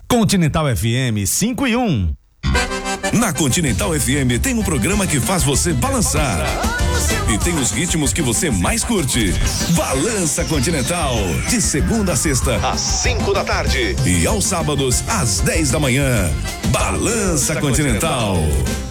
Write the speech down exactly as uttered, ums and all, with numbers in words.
Continental F M cinco e um. Na Continental F M tem um programa que faz você balançar. E tem os ritmos que você mais curte. Balança Continental. De segunda a sexta, às cinco da tarde. E aos sábados, às dez da manhã. Balança Continental.